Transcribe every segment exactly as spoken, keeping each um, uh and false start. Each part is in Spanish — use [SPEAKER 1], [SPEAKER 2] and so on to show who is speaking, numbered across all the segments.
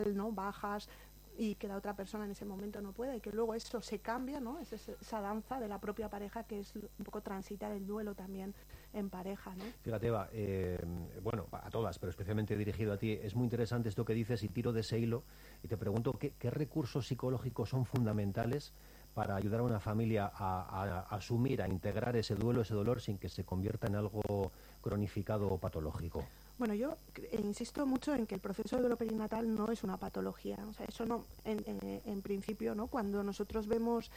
[SPEAKER 1] igual, ¿no? Bajas y que la otra persona en ese momento no puede, y que luego eso se cambia, ¿no? Es esa danza de la propia pareja que es un poco transitar el duelo también en pareja, ¿no?
[SPEAKER 2] Fíjate, Eva, eh, bueno, a todas, pero especialmente dirigido a ti, es muy interesante esto que dices y tiro de ese hilo y te pregunto qué, qué recursos psicológicos son fundamentales para ayudar a una familia a, a, a asumir, a integrar ese duelo, ese dolor sin que se convierta en algo cronificado o patológico.
[SPEAKER 1] Bueno, yo eh, insisto mucho en que el proceso de duelo perinatal no es una patología. O sea, eso no, en, en, en principio, ¿no? Cuando nosotros vemos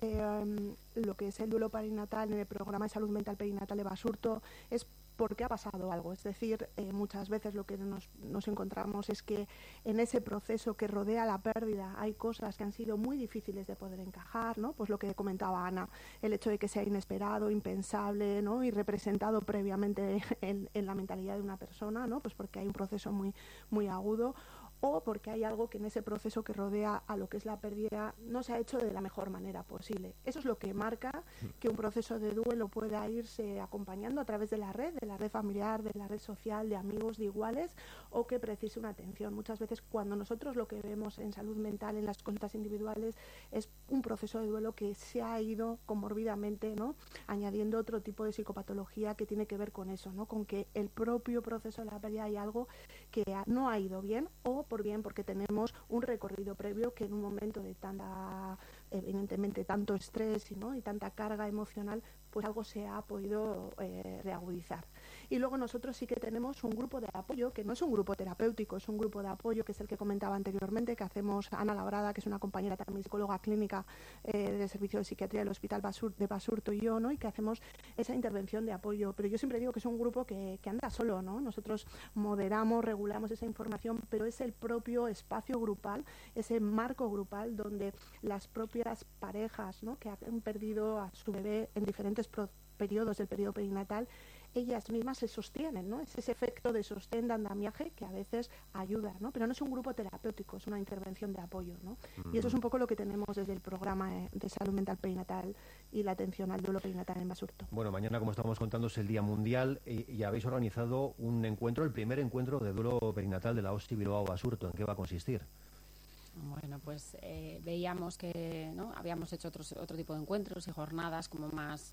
[SPEAKER 1] eh, lo que es el duelo perinatal en el programa de salud mental perinatal de Basurto, es porque ha pasado algo. Es decir, eh, muchas veces lo que nos, nos encontramos es que en ese proceso que rodea la pérdida hay cosas que han sido muy difíciles de poder encajar, ¿no? Pues lo que comentaba Ana, el hecho de que sea inesperado, impensable, ¿no? Y representado previamente en, en la mentalidad de una persona, ¿no? Pues porque hay un proceso muy, muy agudo, o porque hay algo que en ese proceso que rodea a lo que es la pérdida no se ha hecho de la mejor manera posible. Eso es lo que marca que un proceso de duelo pueda irse acompañando a través de la red, de la red familiar, de la red social, de amigos, de iguales, o que precise una atención. Muchas veces cuando nosotros lo que vemos en salud mental, en las consultas individuales, es un proceso de duelo que se ha ido comorbidamente, ¿no? Añadiendo otro tipo de psicopatología que tiene que ver con eso, ¿no? Con que el propio proceso de la pérdida hay algo que no ha ido bien, o por bien porque tenemos un recorrido previo que en un momento de tanta, evidentemente, tanto estrés, ¿no? Y tanta carga emocional, pues algo se ha podido eh, reagudizar. Y luego nosotros sí que tenemos un grupo de apoyo, que no es un grupo terapéutico, es un grupo de apoyo que es el que comentaba anteriormente, que hacemos Ana Labrada, que es una compañera también psicóloga clínica eh, del Servicio de Psiquiatría del Hospital Basur, de Basurto y yo, ¿no? Y que hacemos esa intervención de apoyo. Pero yo siempre digo que es un grupo que, que anda solo, ¿no? Nosotros moderamos, regulamos esa información, pero es el propio espacio grupal, ese marco grupal donde las propias parejas, ¿no? Que han perdido a su bebé en diferentes pro- periodos del periodo perinatal, ellas mismas se sostienen, ¿no? Es ese efecto de sostén, de andamiaje que a veces ayuda, ¿no? Pero no es un grupo terapéutico, es una intervención de apoyo, ¿no? Mm. Y eso es un poco lo que tenemos desde el programa de salud mental perinatal y la atención al duelo perinatal en Basurto.
[SPEAKER 2] Bueno, mañana, como estamos contando, es el Día Mundial y, y habéis organizado un encuentro, el primer encuentro de duelo perinatal de la O S I Bilbao Basurto. ¿En qué va a consistir?
[SPEAKER 3] Bueno, pues eh, veíamos que, ¿no? Habíamos hecho otros, otro tipo de encuentros y jornadas como más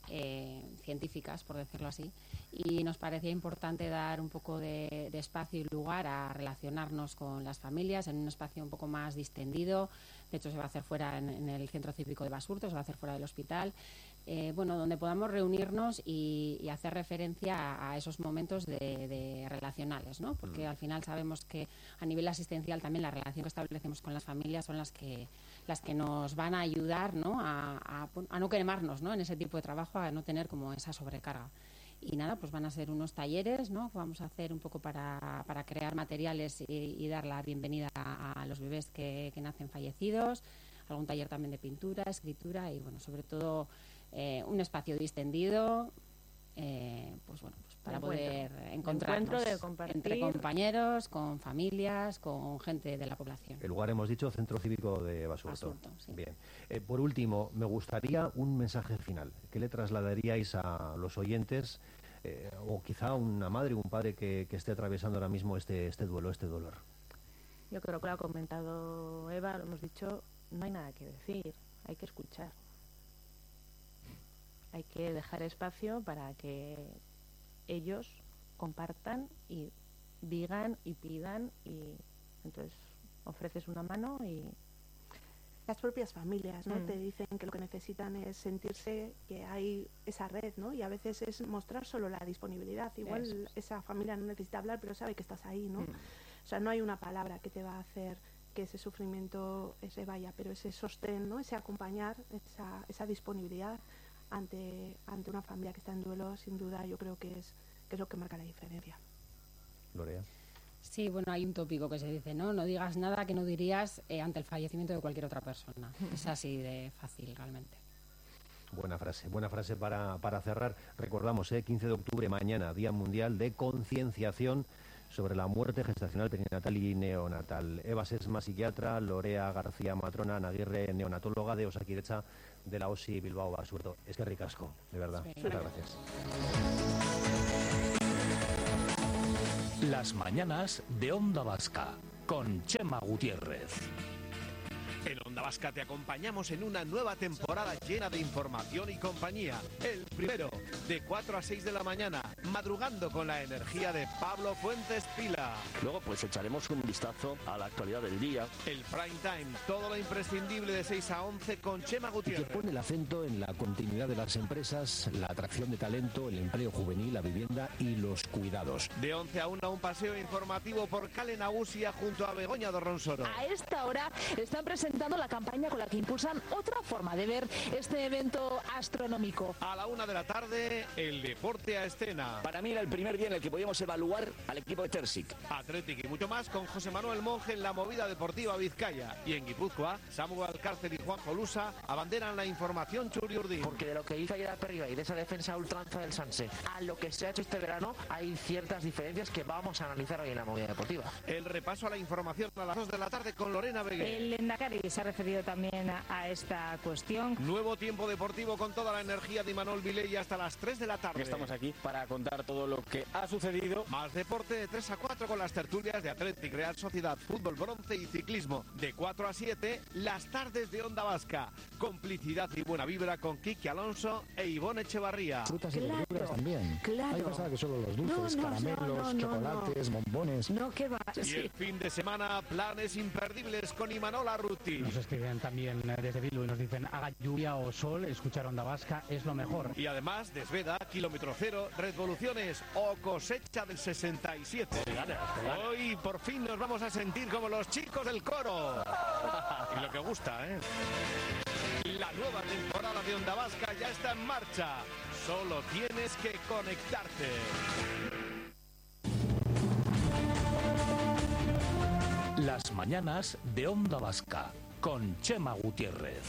[SPEAKER 3] Eh, científicas, por decirlo así, y nos parecía importante dar un poco de, de espacio y lugar a relacionarnos con las familias en un espacio un poco más distendido. De hecho, se va a hacer fuera en, en el Centro Cívico de Basurto, se va a hacer fuera del hospital, eh, bueno, donde podamos reunirnos y, y hacer referencia a, a esos momentos de, de relacionales, ¿no? Porque al final sabemos que a nivel asistencial también la relación que establecemos con las familias son las que las que nos van a ayudar, ¿no? A, a, a no quemarnos, ¿no? En ese tipo de trabajo, a no tener como esa sobrecarga. Y nada, pues van a ser unos talleres, ¿no? Vamos a hacer un poco para, para crear materiales y, y dar la bienvenida a, a los bebés que, que nacen fallecidos, algún taller también de pintura, escritura y, bueno, sobre todo eh, un espacio distendido, eh, pues bueno, pues para poder encontrarnos entre compañeros, con familias, con gente de la población.
[SPEAKER 2] El lugar, hemos dicho, Centro Cívico de Basurto.
[SPEAKER 3] Basurto, sí.
[SPEAKER 2] Bien. Eh, por último, me gustaría un mensaje final. ¿Qué le trasladaríais a los oyentes, eh, o quizá una madre o un padre que, que esté atravesando ahora mismo este, este duelo, este dolor?
[SPEAKER 4] Yo creo que lo ha comentado Eva, lo hemos dicho, no hay nada que decir, hay que escuchar. Hay que dejar espacio para que ellos compartan y digan y pidan, y entonces ofreces una mano y...
[SPEAKER 1] Las propias familias, ¿no?
[SPEAKER 4] Mm.
[SPEAKER 1] Te dicen que lo que necesitan es sentirse que hay esa red, ¿no? Y a veces es mostrar solo la disponibilidad. Igual Eso. Esa familia no necesita hablar, pero sabe que estás ahí, ¿no? Mm. O sea, no hay una palabra que te va a hacer que ese sufrimiento se vaya, pero ese sostén, ¿no? Ese acompañar, esa, esa disponibilidad ante ante una familia que está en duelo, sin duda, yo creo que es que es lo que marca la diferencia.
[SPEAKER 2] Lorea.
[SPEAKER 3] Sí, bueno, hay un tópico que se dice, ¿no? No digas nada que no dirías eh, ante el fallecimiento de cualquier otra persona. Es así de fácil, realmente.
[SPEAKER 2] Buena frase, buena frase para, para cerrar. Recordamos, ¿eh? quince de octubre, mañana, Día Mundial de Concienciación sobre la muerte gestacional, perinatal y neonatal. Eva Sesma, psiquiatra, Lorea García, matrona, Ana Aguirre, neonatóloga de Osakidetza de la O S I Bilbao Basurto. Es que ricasco, de verdad. Sí. Muchas gracias.
[SPEAKER 5] Las mañanas de Onda Vasca. con Chema Gutiérrez.
[SPEAKER 6] En Onda Vasca te acompañamos en una nueva temporada llena de información y compañía. El primero, de cuatro a seis de la mañana, madrugando con la energía de Pablo Fuentes Pila.
[SPEAKER 7] Luego pues echaremos un vistazo a la actualidad del día.
[SPEAKER 6] El prime time, todo lo imprescindible de seis a once con Chema Gutiérrez.
[SPEAKER 2] Que pone el acento en la continuidad de las empresas, la atracción de talento, el empleo juvenil, la vivienda y los cuidados.
[SPEAKER 6] De once a una, un paseo informativo por Cale Nagusia junto a Begoña Dorronsoro.
[SPEAKER 8] A esta hora están presentando la campaña con la que impulsan otra forma de ver este evento astronómico.
[SPEAKER 6] A la una de la tarde, el deporte a escena.
[SPEAKER 7] Para mí era el primer día en el que podíamos evaluar al equipo de Tersic.
[SPEAKER 6] Atlético y mucho más con José Manuel Monge en la movida deportiva Vizcaya. Y en Guipúzcoa, Samuel Alcárcer y Juan Jolusa abanderan la información Churiurdín.
[SPEAKER 9] Porque de lo que hizo ayer a Perriba y de esa defensa ultranza del Sanse a lo que se ha hecho este verano, hay ciertas diferencias que vamos a analizar hoy en la movida deportiva.
[SPEAKER 6] El repaso a la información a las dos de la tarde con Lorena Begué.
[SPEAKER 10] El Endacari se ha referido también a, a esta cuestión.
[SPEAKER 6] Nuevo tiempo deportivo con toda la energía de Imanol Viley hasta las tres de la tarde.
[SPEAKER 11] Estamos aquí para contar todo lo que ha sucedido.
[SPEAKER 6] Más deporte de tres a cuatro con las tertulias de Athletic, Real Sociedad, Fútbol, Bronce y Ciclismo. De cuatro a siete, las tardes de Onda Vasca. Complicidad y buena vibra con Kiki Alonso e Ivonne Echevarría.
[SPEAKER 12] Frutas y claro, verduras también.
[SPEAKER 10] Claro.
[SPEAKER 12] Hay pensado que solo los dulces, no, no, caramelos, no, no, chocolates, no. bombones.
[SPEAKER 10] No, ¿qué va?
[SPEAKER 6] Y
[SPEAKER 10] sí.
[SPEAKER 6] el fin de semana, planes imperdibles con Imanol Arruti.
[SPEAKER 13] Nos escriben también desde Bildu y nos dicen, haga lluvia o sol, escuchar Onda Vasca es lo mejor.
[SPEAKER 6] Y además, Desveda, Kilómetro Cero, Revoluciones o Cosecha del sesenta y siete. Hoy por fin nos vamos a sentir como los chicos del coro. Y lo que gusta, ¿eh? La nueva temporada de Onda Vasca ya está en marcha. Solo tienes que conectarte.
[SPEAKER 5] Las mañanas de Onda Vasca con Chema Gutiérrez.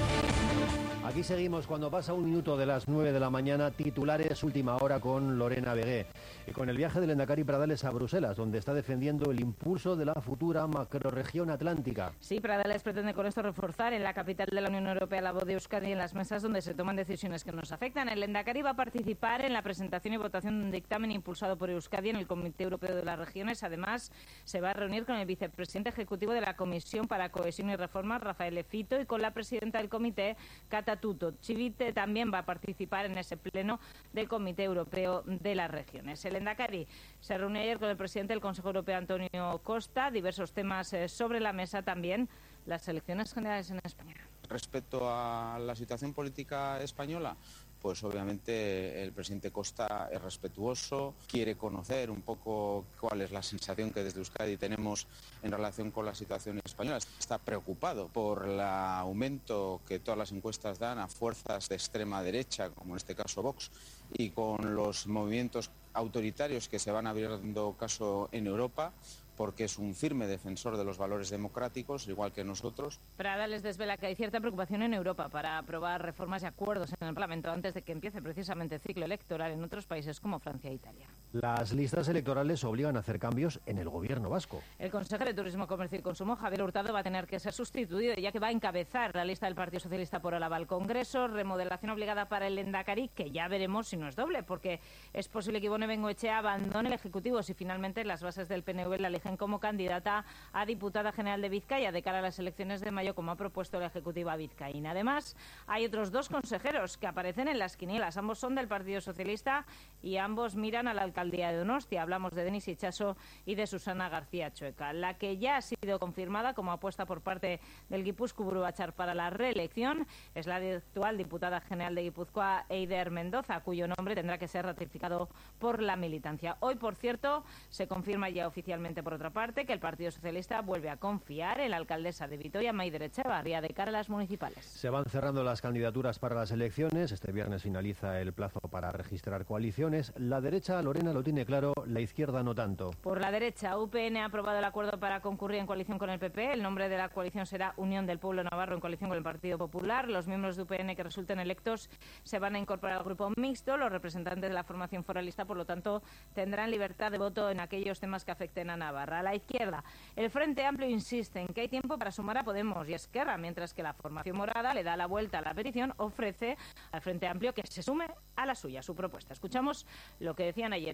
[SPEAKER 2] Aquí seguimos cuando pasa un minuto de las nueve de la mañana, titulares última hora con Lorena Begué. Y con el viaje del Endacari Pradales a Bruselas, donde está defendiendo el impulso de la futura macrorregión atlántica.
[SPEAKER 10] Sí, Pradales pretende con esto reforzar en la capital de la Unión Europea la voz de Euskadi en las mesas donde se toman decisiones que nos afectan. El Endacari va a participar en la presentación y votación de un dictamen impulsado por Euskadi en el Comité Europeo de las Regiones. Además, se va a reunir con el vicepresidente ejecutivo de la Comisión para Cohesión y Reforma, Rafael Fito, y con la presidenta del comité, Cata Tuto. Chivite también va a participar en ese pleno del Comité Europeo de las Regiones. El Endacari se reunió ayer con el presidente del Consejo Europeo, Antonio Costa, diversos temas eh, sobre la mesa, también las elecciones generales en España.
[SPEAKER 14] Respecto a la situación política española, pues obviamente el presidente Costa es respetuoso, quiere conocer un poco cuál es la sensación que desde Euskadi tenemos en relación con la situación española. Está preocupado por el aumento que todas las encuestas dan a fuerzas de extrema derecha, como en este caso Vox, y con los movimientos autoritarios que se van abriendo caso en Europa, porque es un firme defensor de los valores democráticos, igual que nosotros.
[SPEAKER 10] Prada les desvela que hay cierta preocupación en Europa para aprobar reformas y acuerdos en el Parlamento antes de que empiece precisamente el ciclo electoral en otros países como Francia e Italia.
[SPEAKER 2] Las listas electorales obligan a hacer cambios en el gobierno vasco.
[SPEAKER 10] El consejero de Turismo, Comercio y Consumo, Javier Hurtado, va a tener que ser sustituido, ya que va a encabezar la lista del Partido Socialista por Álava al Congreso. Remodelación obligada para el Endacari, que ya veremos si no es doble, porque es posible que Ivonne Bengoechea abandone el Ejecutivo si finalmente las bases del P N V la eligen como candidata a diputada general de Vizcaya de cara a las elecciones de mayo, como ha propuesto la Ejecutiva vizcaína. Además, hay otros dos consejeros que aparecen en las quinielas. Ambos son del Partido Socialista y ambos miran a la alcaldía de Donostia. Hablamos de Denis Itxaso y de Susana García Chueca. La que ya ha sido confirmada como apuesta por parte del Guipúzcoa Burubachar para la reelección es la actual diputada general de Guipúzcoa, Eider Mendoza, cuyo nombre tendrá que ser ratificado por la militancia. Hoy, por cierto, se confirma ya oficialmente, por otra parte, que el Partido Socialista vuelve a confiar en la alcaldesa de Vitoria, Maider Echevarría, de cara a las municipales.
[SPEAKER 2] Se van cerrando las candidaturas para las elecciones. Este viernes finaliza el plazo para registrar coaliciones. La derecha, Lorena, lo tiene claro, la izquierda no tanto.
[SPEAKER 10] Por la derecha, U P N ha aprobado el acuerdo para concurrir en coalición con el P P. El nombre de la coalición será Unión del Pueblo Navarro en coalición con el Partido Popular. Los miembros de U P N que resulten electos se van a incorporar al grupo mixto. Los representantes de la formación foralista, por lo tanto, tendrán libertad de voto en aquellos temas que afecten a Navarra. A la izquierda, el Frente Amplio insiste en que hay tiempo para sumar a Podemos y Esquerra, mientras que la formación morada le da la vuelta a la petición, ofrece al Frente Amplio que se sume a la suya, su propuesta. Escuchamos lo que decían ayer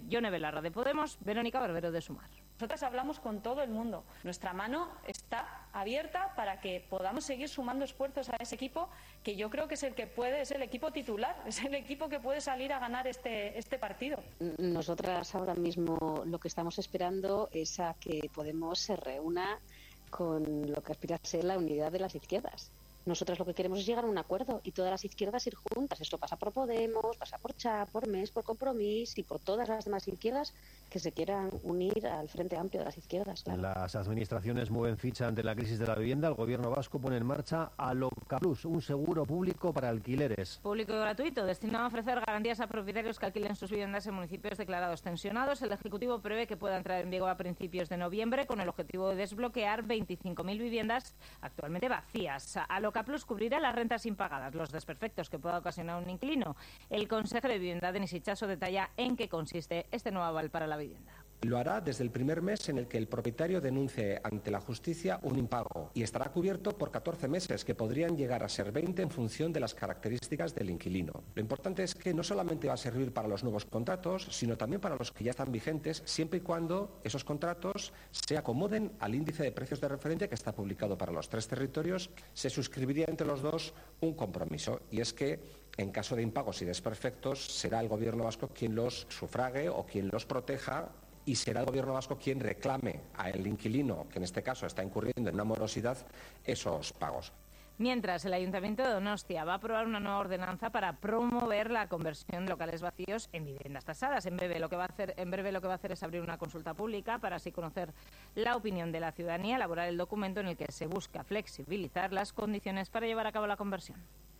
[SPEAKER 10] Yone Belarra de Podemos, Verónica Barbero de Sumar.
[SPEAKER 15] Nosotras hablamos con todo el mundo. Nuestra mano está abierta para que podamos seguir sumando esfuerzos a ese equipo, que yo creo que es el que puede, es el equipo titular, es el equipo que puede salir a ganar este, este partido.
[SPEAKER 16] Nosotras ahora mismo lo que estamos esperando es a que Podemos se reúna con lo que aspira a ser la unidad de las izquierdas. Nosotras lo que queremos es llegar a un acuerdo y todas las izquierdas ir juntas. Esto pasa por Podemos, pasa por C H A, por M E S, por Compromís y por todas las demás izquierdas que se quieran unir al Frente Amplio de las izquierdas. Claro.
[SPEAKER 2] Las administraciones mueven ficha ante la crisis de la vivienda. El gobierno vasco pone en marcha Alocaplus, un seguro público para alquileres.
[SPEAKER 10] Público y gratuito, destinado a ofrecer garantías a propietarios que alquilen sus viviendas en municipios declarados tensionados. El Ejecutivo prevé que pueda entrar en vigor a principios de noviembre con el objetivo de desbloquear veinticinco mil viviendas actualmente vacías. Alocaplus cubrirá las rentas impagadas, los desperfectos que pueda ocasionar un inquilino. El consejero de Vivienda, Denis Itxaso, detalla en qué consiste este nuevo aval para la vivienda.
[SPEAKER 17] Lo hará desde el primer mes en el que el propietario denuncie ante la justicia un impago y estará cubierto por catorce meses, que podrían llegar a ser veinte en función de las características del inquilino. Lo importante es que no solamente va a servir para los nuevos contratos, sino también para los que ya están vigentes, siempre y cuando esos contratos se acomoden al índice de precios de referencia que está publicado para los tres territorios. Se suscribiría entre los dos un compromiso, y es que en caso de impagos y desperfectos será el Gobierno vasco quien los sufrague o quien los proteja, y será el Gobierno vasco quien reclame al inquilino, que en este caso está incurriendo en una morosidad, esos pagos.
[SPEAKER 10] Mientras, el Ayuntamiento de Donostia va a aprobar una nueva ordenanza para promover la conversión de locales vacíos en viviendas tasadas. En breve, lo que va a hacer, en breve lo que va a hacer es abrir una consulta pública para así conocer la opinión de la ciudadanía, elaborar el documento en el que se busca flexibilizar las condiciones para llevar a cabo la conversión.